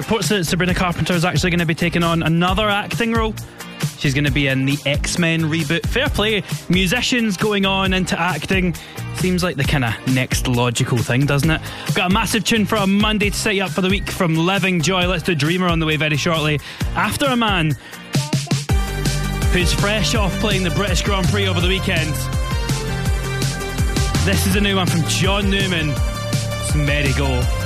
reports that Sabrina Carpenter is actually going to be taking on another acting role. She's going to be in the X-Men reboot. Fair play. Musicians going on into acting seems like the kind of next logical thing, doesn't it? Got a massive tune for a Monday to set you up for the week from Living Joy. Let's do Dreamer on the way very shortly. After a man who's fresh off playing the British Grand Prix over the weekend. This is a new one from John Newman. It's Merry Go.